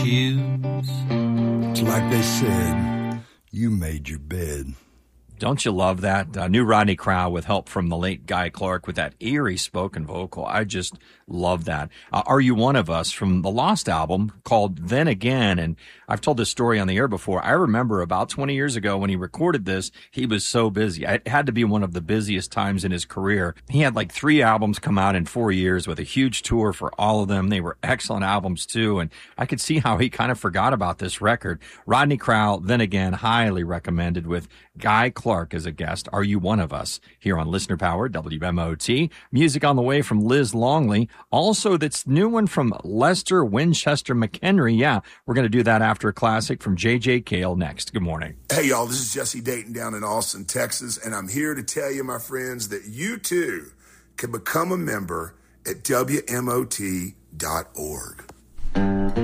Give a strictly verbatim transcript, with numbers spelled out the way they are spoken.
shoes. It's like they said, you made your bed. Don't you love that? Uh, new Rodney Crowell with help from the late Guy Clark with that eerie spoken vocal. I just love that. Uh, Are You One of Us from the Lost album called Then Again. And I've told this story on the air before. I remember about twenty years ago when he recorded this, he was so busy. It had to be one of the busiest times in his career. He had like three albums come out in four years with a huge tour for all of them. They were excellent albums too. And I could see how he kind of forgot about this record. Rodney Crowell, Then Again, highly recommended with Guy Clark as a guest. Are You One of Us? Here on Listener Power, W M O T. Music on the way from Liz Longley. Also, that's new one from Lester Winchester McHenry. Yeah, we're going to do that after a classic from J J Cale next. Good morning. Hey, y'all, this is Jesse Dayton down in Austin, Texas, and I'm here to tell you, my friends, that you too can become a member at W M O T dot org.